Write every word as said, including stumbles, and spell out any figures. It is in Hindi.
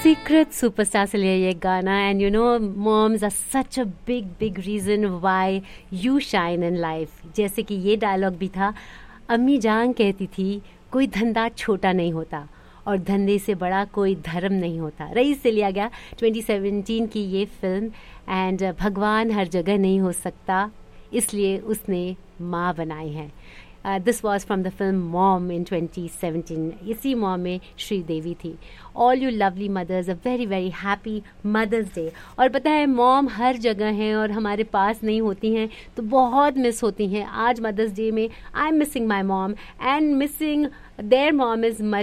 सीक्रेट सुपरस्टार से लिया ये गाना and you know moms are such a big big reason why you shine in life. जैसे कि ये डायलॉग भी था, अम्मी जान कहती थी कोई धंधा छोटा नहीं होता और धंधे से बड़ा कोई धर्म नहीं होता। रईस से लिया गया ट्वेंटी सेवनटीन की ये फिल्म एंड भगवान हर जगह नहीं हो सकता इसलिए उसने माँ बनाई है। This was from the film mom in twenty seventeen. इसी मॉम में श्रीदेवी थी। All you lovely mother's a very very happy mother's day. और पता है मॉम हर जगह हैं और हमारे पास नहीं होती हैं तो बहुत मिस होती हैं। आज मदर्स डे में I am missing my mom and missing there mom is